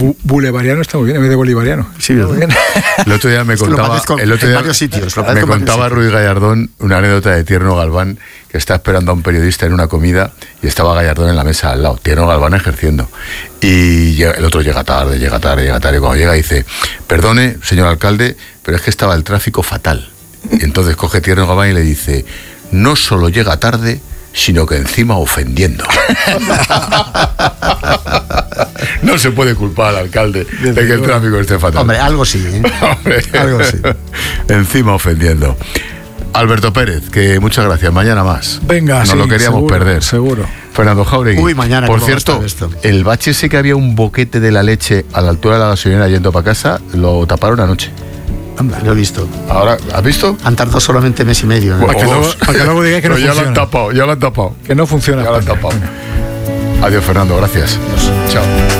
Bolivariano está muy bien, en vez de bolivariano. Sí, muy bien. El otro día me contaba Ruiz Gallardón una anécdota de Tierno Galván, que está esperando a un periodista en una comida y estaba Gallardón en la mesa al lado, Tierno Galván ejerciendo. Y el otro llega tarde, y cuando llega dice: perdone, señor alcalde, pero es que estaba el tráfico fatal. Y entonces coge Tierno Galván y le dice: no solo llega tarde, sino que encima ofendiendo. No se puede culpar al alcalde de que el tráfico esté fatal. Hombre, algo sí, ¿eh? Algo sí. Encima ofendiendo. Alberto Pérez, que muchas gracias. Mañana más. Venga, no sí, lo queríamos seguro, perder. Seguro. Fernando Jáuregui. Uy, mañana. Por cierto, el bache ese que había un boquete de la leche a la altura de la gasolinera yendo para casa, lo taparon anoche. Anda, lo he visto. Ahora, ¿has visto? Han tardado solamente mes y medio, ¿no? Para que luego digáis que no funciona. Ya lo han tapado. Que no funciona. Ya lo han tapado. Adiós, Fernando. Gracias. Adiós. Chao.